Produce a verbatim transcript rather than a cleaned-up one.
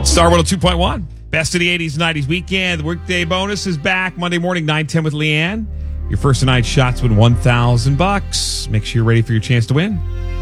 Star one oh two point one. Best of the eighties and nineties weekend. The Workday bonus is back Monday morning, nine ten with Leanne. Your first night shots win one thousand bucks. Make sure you're ready for your chance to win.